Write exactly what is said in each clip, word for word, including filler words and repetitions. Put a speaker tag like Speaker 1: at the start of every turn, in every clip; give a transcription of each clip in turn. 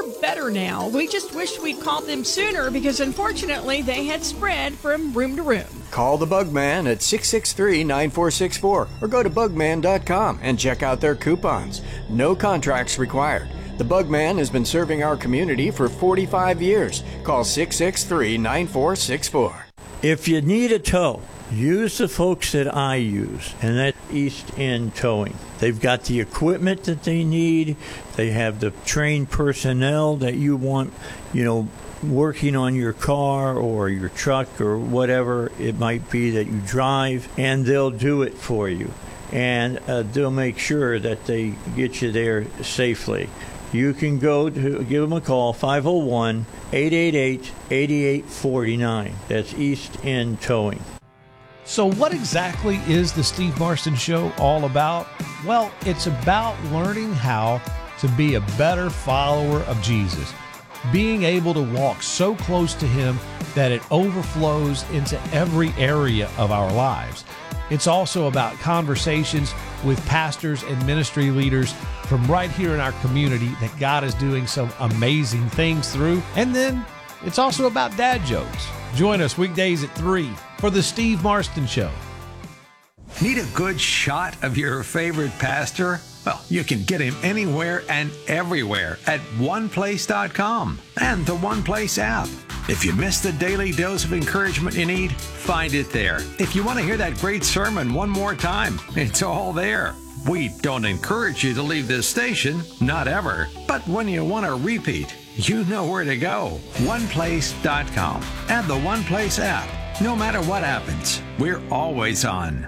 Speaker 1: better now. We just wish we'd called them sooner because unfortunately they had spread from room to room.
Speaker 2: Call the Bugman at six six three, nine four six four or go to bugman dot com and check out their coupons. No contracts required. The Bugman has been serving our community for forty-five years. Call six six three, nine four six four.
Speaker 3: If you need a tow, use the folks that I use, and that's East End Towing. They've got the equipment that they need. They have the trained personnel that you want, you know, working on your car or your truck or whatever it might be that you drive, and they'll do it for you. And uh, they'll make sure that they get you there safely. You can go to give them a call, five oh one, eight eight eight, eight eight four nine. That's East End Towing.
Speaker 4: So what exactly is the Steve Marston Show all about? Well, it's about learning how to be a better follower of Jesus, being able to walk so close to him that it overflows into every area of our lives. It's also about conversations with pastors and ministry leaders from right here in our community that God is doing some amazing things through. And then it's also about dad jokes. Join us weekdays at three for the Steve Marston Show.
Speaker 5: Need a good shot of your favorite pastor? Well, you can get him anywhere and everywhere at one place dot com and the One Place app. If you missed the daily dose of encouragement you need, find it there. If you want to hear that great sermon one more time, it's all there. We don't encourage you to leave this station, not ever. But when you want to repeat, you know where to go. one place dot com and the One Place app. No matter what happens, we're always on.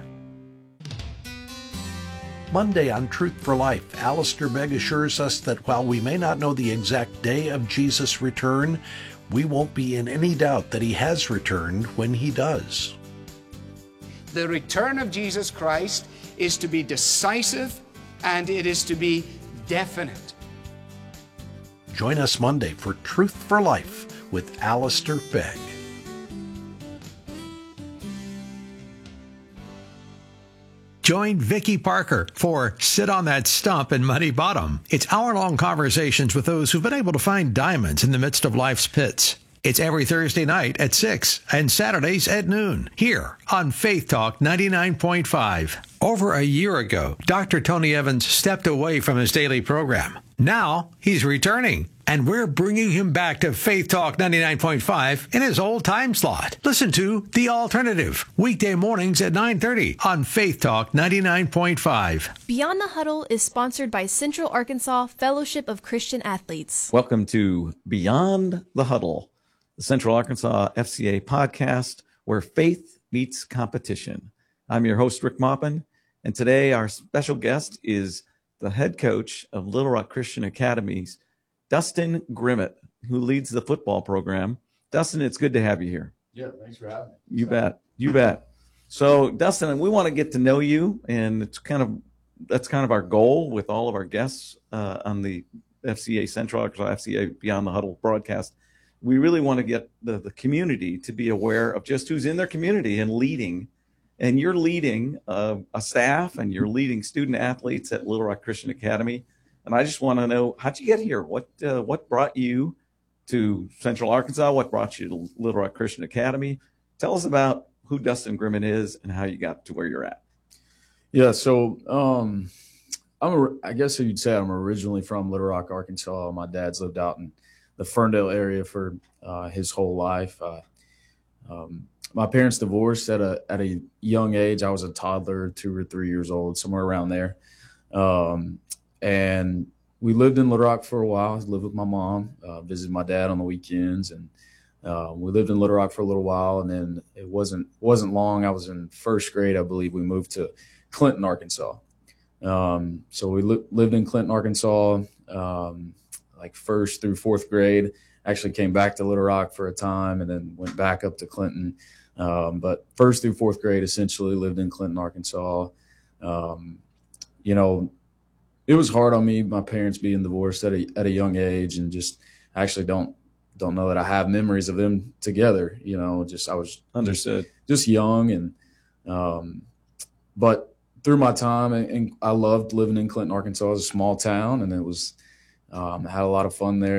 Speaker 6: Monday on Truth for Life, Alistair Begg assures us that while we may not know the exact day of Jesus' return, we won't be in any doubt that he has returned when he does.
Speaker 7: The return of Jesus Christ is to be decisive and it is to be definite.
Speaker 6: Join us Monday for Truth for Life with Alistair Begg.
Speaker 5: Join Vicki Parker for Sit on That Stump in Muddy Bottom. It's hour-long conversations with those who've been able to find diamonds in the midst of life's pits. It's every Thursday night at six and Saturdays at noon here on Faith Talk ninety-nine point five. Over a year ago, Doctor Tony Evans stepped away from his daily program. Now he's returning, and we're bringing him back to Faith Talk ninety-nine point five in his old time slot. Listen to The Alternative, weekday mornings at nine thirty on Faith Talk ninety-nine point five.
Speaker 8: Beyond the Huddle is sponsored by Central Arkansas Fellowship of Christian Athletes.
Speaker 9: Welcome to Beyond the Huddle, the Central Arkansas F C A podcast where faith meets competition. I'm your host, Rick Maupin, and today our special guest is the head coach of Little Rock Christian Academy's Dustin Grimmett, who leads the football program. Dustin, it's good to have you here.
Speaker 10: Yeah, thanks for having me.
Speaker 9: You bet. You bet. So, Dustin, we want to get to know you, and it's kind of that's kind of our goal with all of our guests uh, on the F C A Central Arkansas F C A Beyond the Huddle broadcast. We really want to get the, the community to be aware of just who's in their community and leading. And you're leading uh, a staff and you're leading student athletes at Little Rock Christian Academy. And I just want to know, how'd you get here? What uh, what brought you to Central Arkansas? What brought you to Little Rock Christian Academy? Tell us about who Dustin Grimmett is and how you got to where you're at.
Speaker 10: Yeah, so um, I'm a, I guess you'd say I'm originally from Little Rock, Arkansas. My dad's lived out in the Ferndale area for uh, his whole life. Uh, um, my parents divorced at a at a young age. I was a toddler, two or three years old, somewhere around there. Um, and we lived in Little Rock for a while. I lived with my mom, uh, visited my dad on the weekends, and uh, we lived in Little Rock for a little while. And then it wasn't wasn't long. I was in first grade, I believe. We moved to Clinton, Arkansas. Um, so we li- lived in Clinton, Arkansas, um, like first through fourth grade. Actually came back to Little Rock for a time and then went back up to Clinton. Um, but first through fourth grade, essentially lived in Clinton, Arkansas. Um, you know, it was hard on me, my parents being divorced at a, at a young age, and just actually don't, don't know that I have memories of them together. You know, just, I was
Speaker 9: understood,
Speaker 10: just, just young. And, um, but through my time, and, and I loved living in Clinton, Arkansas. It was a small town, and it was, um, I had a lot of fun there.